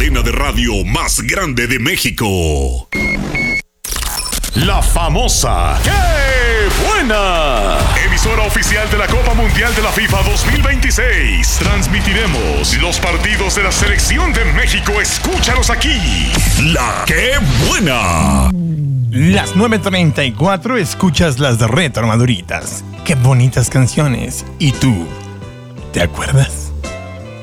cadena de radio más grande de México. La famosa ¡Qué buena! Emisora oficial de la Copa Mundial de la FIFA 2026. Transmitiremos los partidos de la Selección de México. Escúchalos aquí. La ¡Qué buena! Las 9:34 escuchas las de Retro Maduritas. ¡Qué bonitas canciones! ¿Y tú? ¿Te acuerdas?